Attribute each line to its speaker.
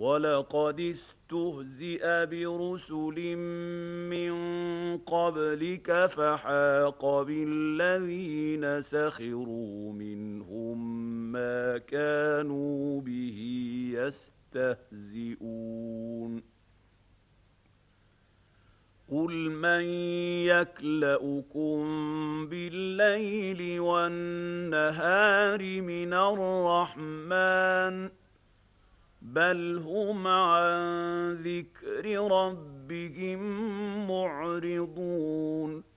Speaker 1: وَلَقَدِ اسْتُهْزِئَ بِرُسُلٍ مِّن قَبْلِكَ فَحَاقَ بِالَّذِينَ سَخِرُوا مِنْهُم مَّا كَانُوا بِهِ يَسْتَهْزِئُونَ قُلْ مَن يَكْلَؤُكُم بِاللَّيْلِ وَالنَّهَارِ مِنَ الرَّحْمَٰنِ بَلْ هُمْ عَن ذِكْرِ رَبِّهِم مُّعْرِضُونَ